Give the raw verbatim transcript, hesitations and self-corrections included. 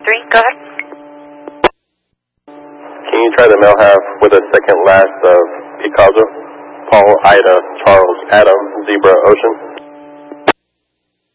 Three, go ahead. Can you try the mail half with a second last of Picasso? Paul, Ida, Charles, Adam, Zebra, Ocean.